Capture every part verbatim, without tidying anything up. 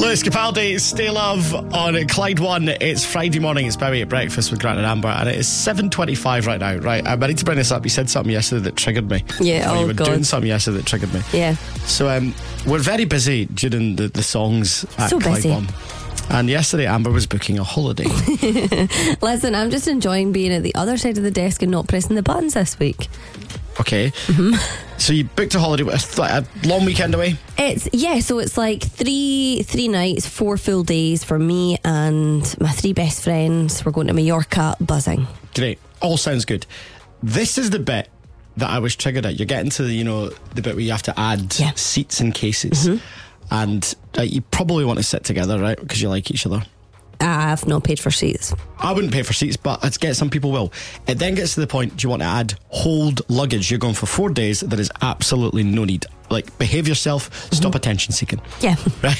Lewis Capaldi, Stay Love on Clyde One. It's Friday morning. It's Bowie at breakfast with Grant and Amber, and it is seven twenty-five right now. Right, I need to bring this up. You said something yesterday that triggered me. Yeah, or oh you were God. doing something yesterday that triggered me. Yeah. So um, we're very busy during the, the songs at So Clyde busy. One. And yesterday Amber was booking a holiday. Listen, I'm just enjoying being at the other side of the desk and not pressing the buttons this week. Okay. Mm-hmm. So you booked a holiday, a, a long weekend away? It's yeah, so it's like three three nights, four full days for me and my three best friends. We're going to Mallorca, buzzing. Great. All sounds good. This is the bit that I was triggered at. You're getting to the, you know, the bit where you have to add Yeah. seats and cases. Mm-hmm. And uh, you probably want to sit together, right? Because you like each other. I've not paid for seats. I wouldn't pay for seats, but let's get some people will. It then gets to the point, do you want to add hold luggage? You're going for four days. There is absolutely no need. Like, behave yourself, stop Mm-hmm. attention seeking. Yeah. Right?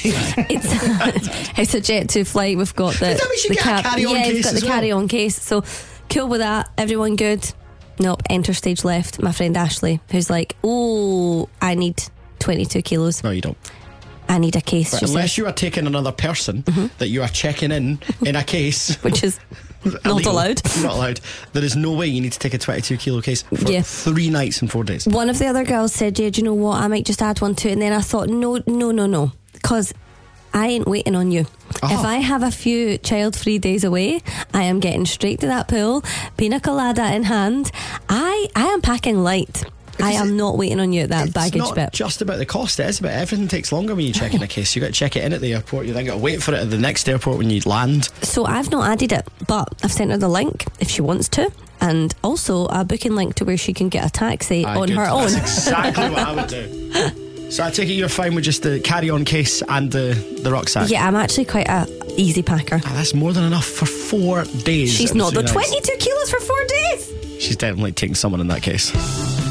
It's, it's a jet two flight. We've got the, That means you the get a cab- carry-on yeah, case we've got as the well. carry-on case. So cool with that. Everyone good? Nope. Enter stage left. My friend Ashley, who's like, oh, I need twenty-two kilos. No, you don't. I need a case. But She unless says, you are taking another person that you are checking in in a case, which is not illegal, allowed. Not allowed. There is no way you need to take a twenty-two kilo case for Yeah. three nights and four days. One of the other girls said, yeah, do you know what? I might just add one to it. And then I thought, no, no, no, no. Because I ain't waiting on you. Oh. If I have a few child-free days away, I am getting straight to that pool, pina colada in hand. I, I am packing light. I am not waiting on you at that baggage It's not bit. just about the cost. It is about everything takes longer when you check in a case. You got to check it in at the airport. You then got to wait for it at the next airport when you land. So I've not added it, but I've sent her the link if she wants to. And also a booking link to where she can get a taxi Aye, on good. her own. That's exactly what I would do. So I take it you're fine with just the carry-on case and the, the rucksack? Yeah, I'm actually quite a easy packer. Ah, that's more than enough for four days. She's and not three the nights. twenty-two kilos for four days. She's definitely taking someone in that case.